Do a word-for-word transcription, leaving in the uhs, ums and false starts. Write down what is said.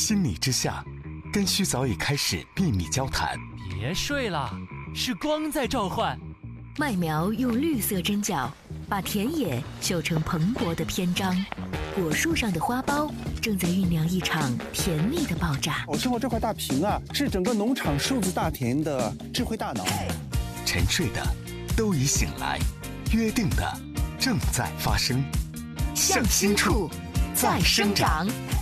心理之下，根须早已开始秘密交谈。 别睡了，是光在召唤。 麦苗用绿色针脚把田野绣成蓬勃的篇章，果树上的花苞正在酝酿一场甜蜜的爆炸。 我吃过这块大屏啊，是整个农场数字大田的智慧大脑。 沉睡的都已醒来，约定的正在发生， 向心处再生长。